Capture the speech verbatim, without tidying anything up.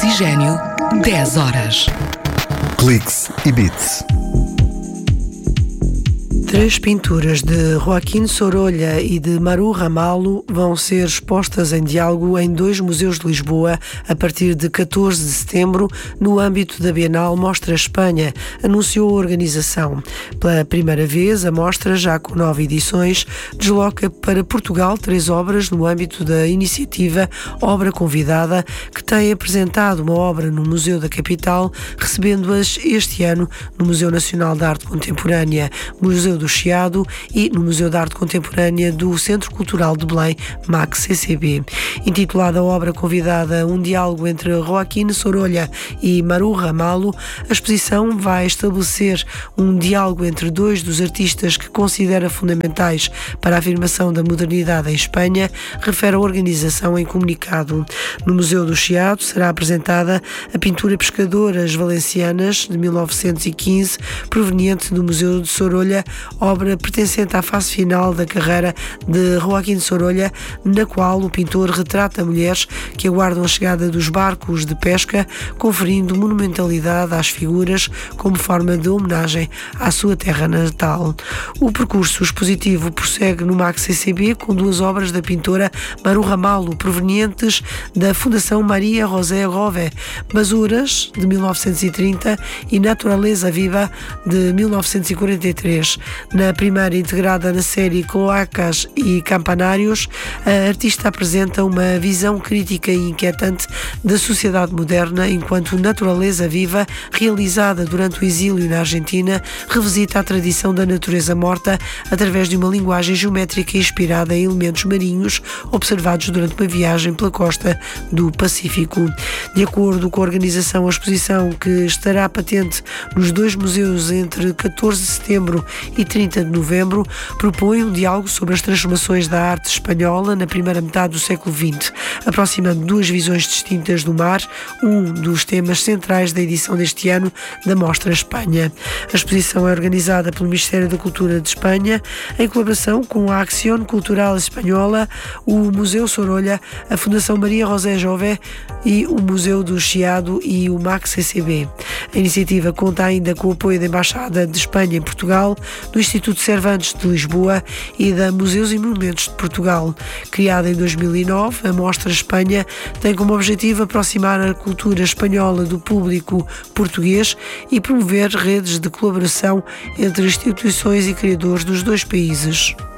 Oxigênio, dez horas. Cliques e Beats. Três pinturas de Joaquim Sorolla e de Maru Ramalho vão ser expostas em diálogo em dois museus de Lisboa a partir de catorze de setembro, no âmbito da Bienal Mostra Espanha, anunciou a organização. Pela primeira vez, a mostra, já com nove edições, desloca para Portugal três obras no âmbito da iniciativa Obra Convidada, que tem apresentado uma obra no Museu da Capital, recebendo-as este ano no Museu Nacional de Arte Contemporânea, Museu do Chiado e no Museu de Arte Contemporânea do Centro Cultural de Belém, M A C C C B. Intitulada a obra convidada Um Diálogo entre Joaquim Sorolla e Maru Ramalho, a exposição vai estabelecer um diálogo entre dois dos artistas que considera fundamentais para a afirmação da modernidade em Espanha, refere a organização em comunicado. No Museu do Chiado será apresentada a pintura Pescadoras Valencianas, de mil novecentos e quinze, proveniente do Museu de Sorolla, obra pertencente à fase final da carreira de Joaquim Sorolla, na qual o pintor retrata mulheres que aguardam a chegada dos barcos de pesca, conferindo monumentalidade às figuras como forma de homenagem à sua terra natal. O percurso expositivo prossegue no M A C C C B com duas obras da pintora Maru Ramalho, provenientes da Fundação Maria José Gové, Basuras, de mil novecentos e trinta, e Naturaleza Viva, de mil novecentos e quarenta e três. Na primeira, integrada na série Cloacas e Campanários, a artista apresenta uma visão crítica e inquietante da sociedade moderna, enquanto Naturaleza Viva, realizada durante o exílio na Argentina, revisita a tradição da natureza morta através de uma linguagem geométrica inspirada em elementos marinhos observados durante uma viagem pela costa do Pacífico. De acordo com a organização, a exposição, que estará patente nos dois museus entre catorze de setembro e trinta de novembro, propõe um diálogo sobre as transformações da arte espanhola na primeira metade do século vinte, aproximando duas visões distintas do mar, um dos temas centrais da edição deste ano da Mostra Espanha. A exposição é organizada pelo Ministério da Cultura de Espanha, em colaboração com a Acción Cultural Espanhola, o Museu Sorolla, a Fundação Maria José Gové e o Museu do Chiado e o M A C C C B. A iniciativa conta ainda com o apoio da Embaixada de Espanha em Portugal, do Instituto Cervantes de Lisboa e da Museus e Monumentos de Portugal. Criada em dois mil e nove, a Mostra Espanha tem como objetivo aproximar a cultura espanhola do público português e promover redes de colaboração entre instituições e criadores dos dois países.